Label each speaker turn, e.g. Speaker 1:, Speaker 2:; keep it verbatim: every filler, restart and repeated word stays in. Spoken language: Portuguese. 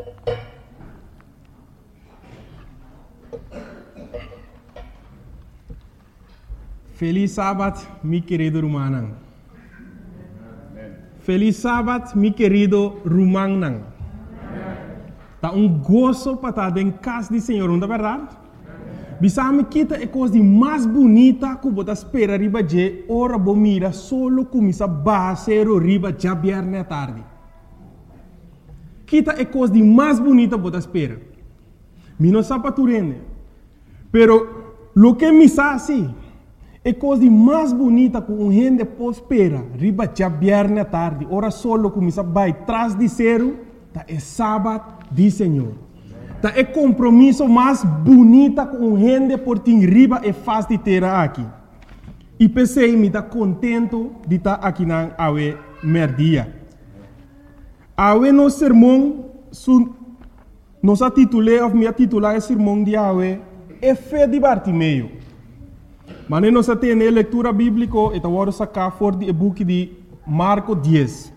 Speaker 1: Feliz sábado, mi querido Rumanang. Feliz sábado, mi querido Rumanang. Tá um gozo para estar em casa do Senhor, não é verdade? Bisame kita é coisa mais bonita que você espera riba de hora bomira solo começa basero riba já viernes à tarde. Kita é coisa mais bonita que você espera. Mi não sabe turene. Pero lo que me sabe é coisa mais bonita que um gente pode esperar riba já viernes à tarde, hora solo começa vai trás de zero, tá é sábado do Senhor. Tá é compromisso mais bonita com um gente por ter riba e faz de ter aqui. E pensei me tá contento de estar aqui na awe merdia. Awe no sermão su nos a titulei of me a titular sermão de awe é fé de Bartimeu. Mas nós temos a leitura bíblica e agora sacar fora do book de Marcos dez.